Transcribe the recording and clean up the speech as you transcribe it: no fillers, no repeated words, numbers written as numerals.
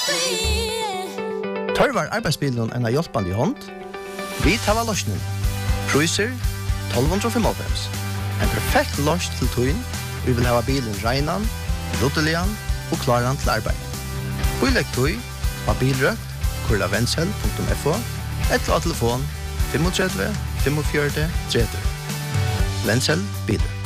Tørvar arbeidsbilen en hjelpende hånd. Vi tar løsningen. Priser 1295. En perfekt løs til tøyen. Vi vil ha bilen regnan, ruttelian og klaran til arbeid. Bilegg tøy av bilrøkt, kurlavensel.fo, eller av telefon 35 45 30. Vensel bilen.